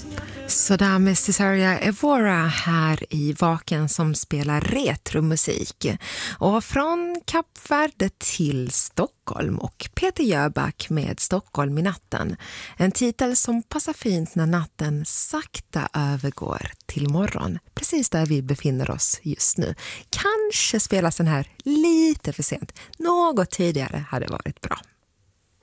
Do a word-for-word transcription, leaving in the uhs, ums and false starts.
Så där med Cesaria Evora här i Vaken som spelar retromusik. Och från Kap Verde till Stockholm och Peter Jöback med Stockholm i natten. En titel som passar fint när natten sakta övergår till morgon. Precis där vi befinner oss just nu. Kanske spelas den här lite för sent. Något tidigare hade varit bra.